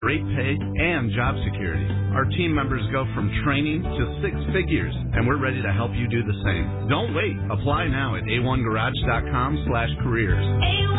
great pay, and job security. Our team members go from training to 6 figures, and we're ready to help you do the same. Don't wait. Apply now at a1garage.com/careers.